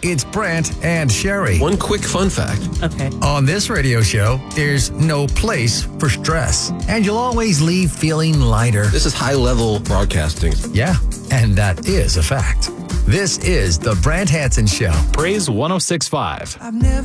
it's Brant and Sherry. One quick fun fact. Okay. On this radio show, there's no place for stress, and you'll always leave feeling lighter. This is high-level broadcasting. Yeah, and that is a fact. This is the Brant Hansen Show. Praise 106.5.